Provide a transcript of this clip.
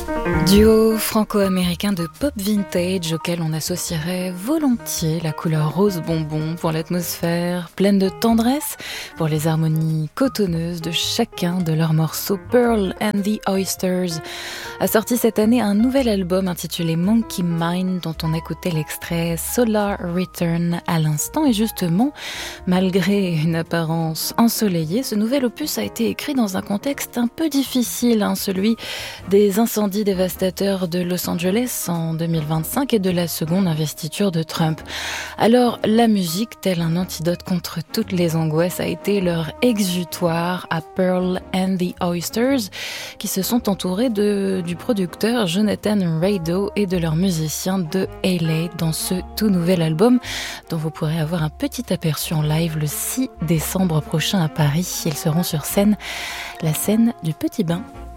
Duo franco-américain de pop vintage auquel on associerait volontiers la couleur rose bonbon pour l'atmosphère pleine de tendresse, pour les harmonies cotonneuses de chacun de leurs morceaux. Pearl and the Oysters a sorti cette année un nouvel album intitulé Monkey Mind dont on écoutait l'extrait Solar Return à l'instant. Et justement, malgré une apparence ensoleillée, ce nouvel opus a été écrit dans un contexte un peu difficile, celui des incendies dévastateurs de Los Angeles en 2025 et de la seconde investiture de Trump. Alors, la musique, tel un antidote contre toutes les angoisses, a été leur exutoire à Pearl and the Oysters, qui se sont entourés du producteur Jonathan Rado et de leurs musiciens de LA dans ce tout nouvel album, dont vous pourrez avoir un petit aperçu en live le 6 décembre prochain à Paris. Ils seront sur scène, la scène du Petit Bain.